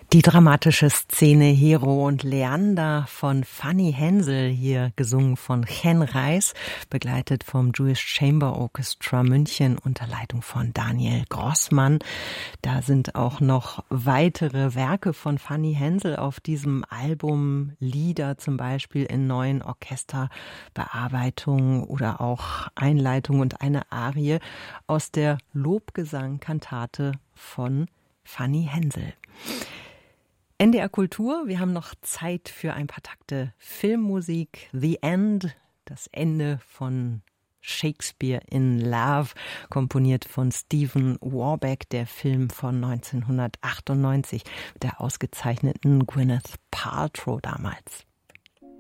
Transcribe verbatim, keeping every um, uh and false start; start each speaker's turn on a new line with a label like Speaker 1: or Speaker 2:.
Speaker 1: Die dramatische Szene Hero und Leander von Fanny Hensel, hier gesungen von Chen Reis, begleitet vom Jewish Chamber Orchestra München unter Leitung von Daniel Grossmann. Da sind auch noch weitere Werke von Fanny Hensel auf diesem Album, Lieder zum Beispiel in neuen Orchesterbearbeitungen oder auch Einleitung und eine Arie aus der Lobgesang-Kantate von Fanny Hensel. N D R Kultur, wir haben noch Zeit für ein paar Takte Filmmusik. The End, das Ende von Shakespeare in Love, komponiert von Stephen Warbeck, der Film von neunzehnhundertachtundneunzig, der ausgezeichneten Gwyneth Paltrow damals.